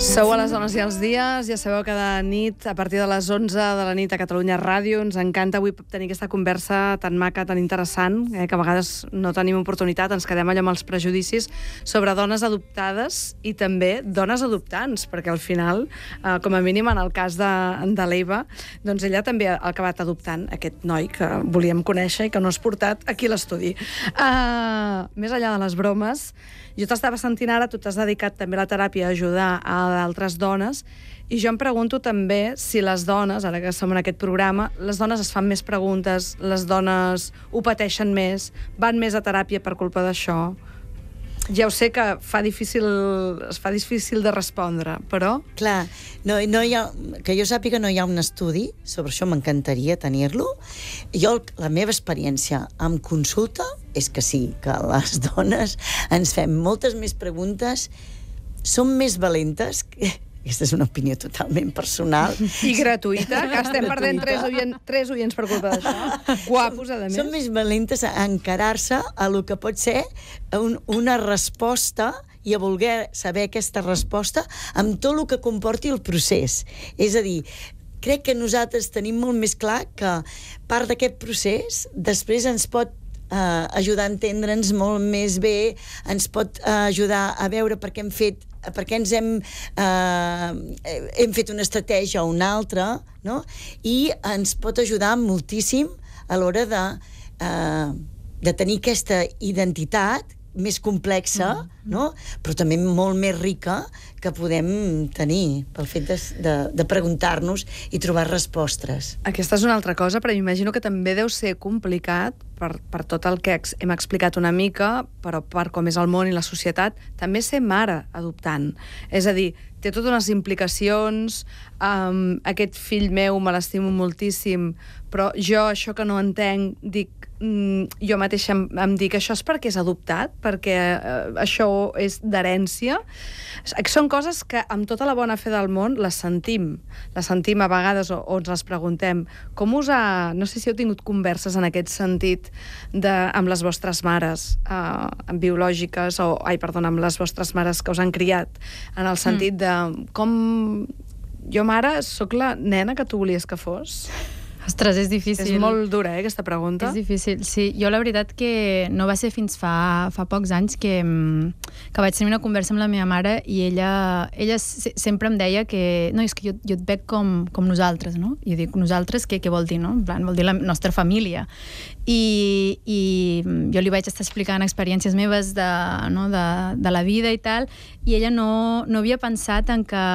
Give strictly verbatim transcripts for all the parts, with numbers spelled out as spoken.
Sou a les dones i els dies, ja sabeu que cada nit, a partir de les onze de la nit a Catalunya Ràdio, ens encanta avui tenir aquesta conversa tan maca, tan interessant, eh, que a vegades no tenim oportunitat, ens quedem allò amb els prejudicis sobre dones adoptades i també dones adoptants, perquè al final, eh, com a mínim en el cas de, de l'Eva, doncs ella també ha acabat adoptant aquest noi que volíem conèixer i que no has portat aquí a l'estudi. Uh, més enllà de les bromes, jo t'estava sentint ara, tu t'has dedicat també a la teràpia a ajudar a d'altres dones, i jo em pregunto també si les dones, ara que som en aquest programa, les dones es fan més preguntes, les dones ho pateixen més, van més a teràpia per culpa d'això. Ja ho sé que fa difícil, es fa difícil de respondre, però... Clar, no, no hi ha, que jo sàpiga no hi ha un estudi, sobre això m'encantaria tenir-lo. Jo, la meva experiència amb consulta és que sí, que les dones ens fem moltes més preguntes, som més valentes, que, aquesta és una opinió totalment personal. I gratuïta, que estem perdent tres, oient, tres oients per culpa d'això. Guapos, a més. Som més valentes a encarar-se a lo que pot ser un, una resposta i a voler saber aquesta resposta amb tot el que comporti el procés. És a dir, crec que nosaltres tenim molt més clar que part d'aquest procés després ens pot Uh, ajudar a entendre'ns molt més bé, ens pot uh, ajudar a veure per què hem fet per què ens hem uh, hem fet una estratègia o una altra, no? I ens pot ajudar moltíssim a l'hora de, uh, de tenir aquesta identitat més complexa, mm-hmm. no? Però també molt més rica que podem tenir pel fet de, de, de preguntar-nos i trobar respostes. Aquesta és una altra cosa, però m'imagino que també deu ser complicat per, per tot el que ex, hem explicat una mica, però per com és el món i la societat, també ser mare adoptant. És a dir, té totes unes implicacions, um, aquest fill meu me l'estimo moltíssim, però jo això que no entenc, dic, mm, jo mateixa em, em dic, això és perquè és adoptat, perquè uh, això és d'herència. Són coses que amb tota la bona fe del món les sentim, les sentim a vegades o, o ens les preguntem. Com us ha... No sé si heu tingut converses en aquest sentit de, amb les vostres mares uh, biològiques, o, ai, perdona, amb les vostres mares que us han criat, en el sentit de com... Jo, mare, sóc la nena que tu volies que fos? Ostres, és difícil. És molt dura, eh, aquesta pregunta. És difícil, sí. Jo la veritat que no va ser fins fa, fa pocs anys que, que vaig tenir una conversa amb la meva mare i ella, ella sempre em deia que no, és que jo, jo et veig com, com nosaltres, no? I jo dic, nosaltres, què, què vol dir, no? En plan, vol dir la nostra família. I, i jo li vaig estar explicant experiències meves de, no, de, de la vida i tal, i ella no, no havia pensat en que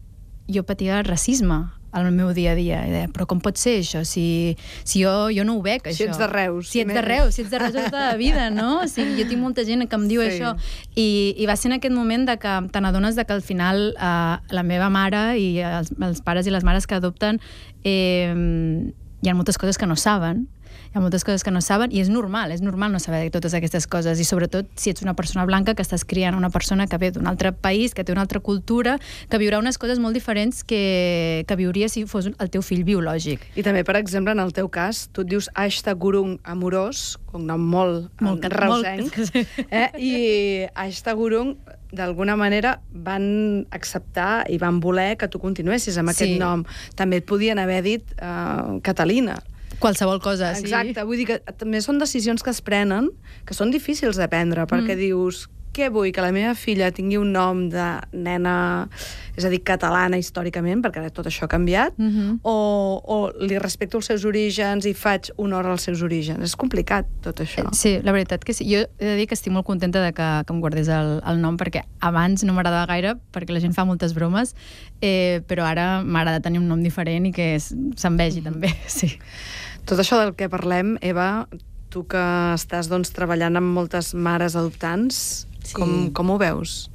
jo patia racisme al meu dia a dia. I deia, però com pot ser això? Si, si jo, jo no ho veig, això. Si ets de Reus. Si ets de Reus, si ets de Reus tota la vida, no? O sigui, jo tinc molta gent que em diu sí. això. I, I va ser en aquest moment de que te n'adones de que al final eh, la meva mare i els, els pares i les mares que adopten eh, hi ha moltes coses que no saben. Hi ha moltes coses que no saben i és normal, és normal no saber totes aquestes coses i sobretot si ets una persona blanca que estàs criant una persona que ve d'un altre país, que té una altra cultura, que viurà unes coses molt diferents que, que viuria si fos el teu fill biològic. I també, per exemple, en el teu cas, tu et dius Aishta Gurung Amorós, un nom molt, molt reusenc, molt... eh? I Aishta Gurung d'alguna manera van acceptar i van voler que tu continuessis amb aquest sí. nom. També et podien haver dit uh, Catalina. Qualsevol cosa, sí. Exacte, vull dir que també són decisions que es prenen, que són difícils de prendre, perquè mm. dius, què vull, que la meva filla tingui un nom de nena, és a dir, catalana històricament, perquè ara tot això ha canviat, mm-hmm. o, o li respecto els seus orígens i faig honor als seus orígens. És complicat, tot això. Sí, la veritat que sí. Jo he de dir que estic molt contenta de que, que em guardés el, el nom, perquè abans no m'agradava gaire, perquè la gent fa moltes bromes, eh, però ara m'agrada tenir un nom diferent i que se'n vegi, mm-hmm. també, sí. Tot això del que parlem, Eva, tu que estàs doncs, treballant amb moltes mares adoptants, sí. com, com ho veus?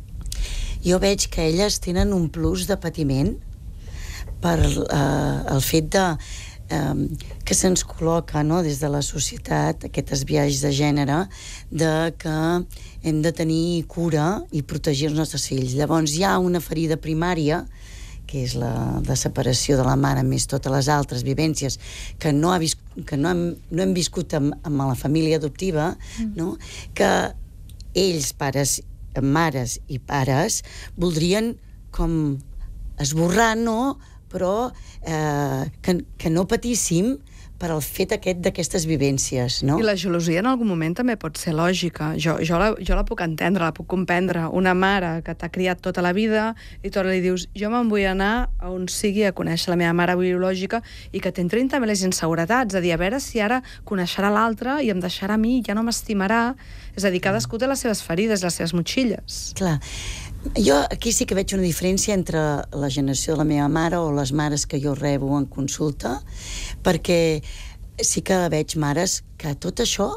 Jo veig que elles tenen un plus de patiment per eh, el fet de, eh, que se'ns col·loca, no, des de la societat, aquests biaix de gènere, de que hem de tenir cura i protegir els nostres fills. Llavors hi ha una ferida primària que és la de separació de la mare més totes les altres vivències que no, ha vis que no, hem, no hem viscut amb, amb la família adoptiva, mm. no? Que ells, pares, mares i pares, voldrien com esborrant, no? Però eh, que, que no patíssim per al fet aquest d'aquestes vivències, no? I la gelosia en algun moment també pot ser lògica. Jo, jo, la, jo la puc entendre, la puc comprendre. Una mare que t'ha criat tota la vida i tu ara li dius, jo me'n vull anar a on sigui a conèixer la meva mare biològica i que t'entrin també les inseguretats, a dir, a veure si ara coneixerà l'altre i em deixarà a mi, ja no m'estimarà. És a dir, cadascú té les seves ferides, les seves motxilles. Clar. Jo aquí sí que veig una diferència entre la generació de la meva mare o les mares que jo rebo en consulta, perquè sí que veig mares que tot això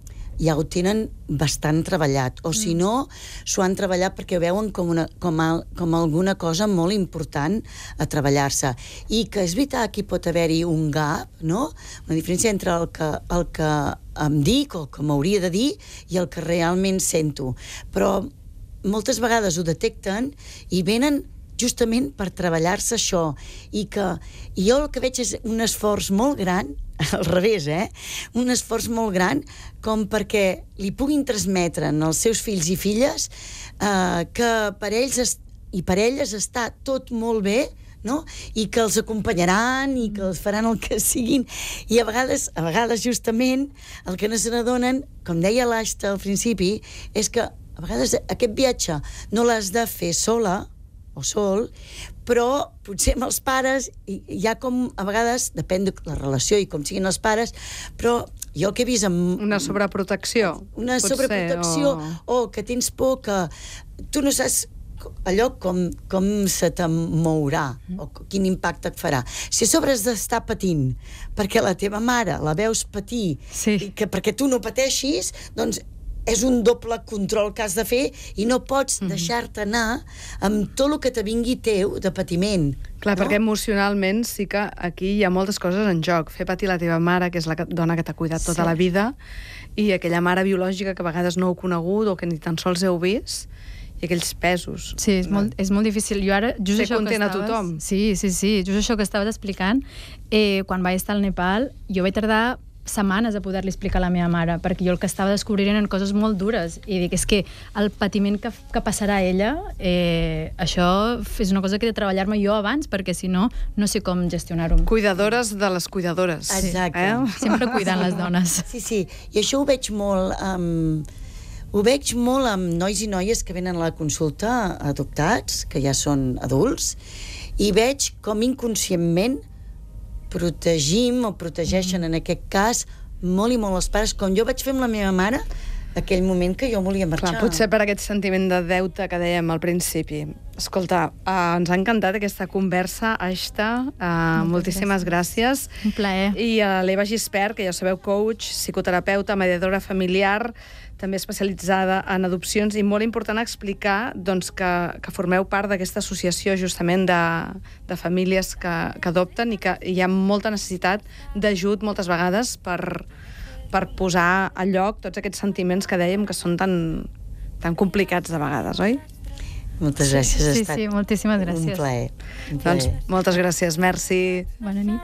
ja ho tenen bastant treballat, o si no, s'ho han treballat perquè ho veuen com, una, com, a, com alguna cosa molt important a treballar-se. I que és veritat que hi pot haver-hi un gap, no? Una diferència entre el que, el que em dic o que m'hauria de dir i el que realment sento. Però moltes vegades ho detecten i venen justament per treballar-se això. I que i jo el que veig és un esforç molt gran, al revés, eh? Un esforç molt gran com perquè li puguin transmetre als seus fills i filles eh, que per ells es, i per elles està tot molt bé, no? I que els acompanyaran i que els faran el que siguin. I a vegades, a vegades justament, el que no se n'adonen, com deia l'Aixta al principi, és que a vegades aquest viatge no l'has de fer sola o sol, però potser amb els pares hi ha com, a vegades, depèn de la relació i com siguin els pares, però jo el que he vist amb... Una sobreprotecció. Una potser, sobreprotecció, o... o que tens por que tu no saps allò com, com se te mourà o quin impacte et farà. Si a sobre has d'estar patint perquè la teva mare la veus patir, sí. i que perquè tu no pateixis, doncs és un doble control que has de fer i no pots mm-hmm. deixar-te anar amb tot el que te vingui teu de patiment. Clar, no? Perquè emocionalment sí que aquí hi ha moltes coses en joc. Fer patir la teva mare, que és la dona que t'ha cuidat tota sí. la vida, i aquella mare biològica que a vegades no heu conegut o que ni tan sols heu vist, i aquells pesos. Sí, és, no? molt, és molt difícil. Jo ara, just Ser això que content estaves... a tothom. Sí, sí, sí. Just això que estaves explicant, eh, quan vaig estar al Nepal, jo vaig tardar setmanes a poder-li explicar a la meva mare, perquè jo el que estava descobrint eren coses molt dures, i dic, és que el patiment que, que passarà ella, eh, això és una cosa que he de treballar-me jo abans, perquè si no, no sé com gestionar-ho. Cuidadores de les cuidadores. Exacte. Eh? Sempre cuidant les dones. Sí, sí, i això ho veig molt amb... Ho veig molt amb nois i noies que venen a la consulta adoptats, que ja són adults, i veig com inconscientment protegim o protegeixen, mm. en aquest cas, molt i molt els pares, com jo vaig fer amb la meva mare aquell moment que jo volia marxar. Clar, potser per aquest sentiment de deute que dèiem al principi. Escolta, uh, ens ha encantat aquesta conversa, Aixta. Uh, moltíssimes gràcies. gràcies. Un plaer. I a l'Eva Gispert, que ja sabeu, coach, psicoterapeuta, mediadora familiar, també especialitzada en adopcions, i molt important explicar doncs, que, que formeu part d'aquesta associació justament de, de famílies que, que adopten i que hi ha molta necessitat d'ajut moltes vegades per, per posar a lloc tots aquests sentiments que dèiem que són tan, tan complicats de vegades, oi? Moltes gràcies, sí, ha estat sí, moltíssimes gràcies. un plaer. Un plaer. Doncs moltes gràcies, merci. Bona nit.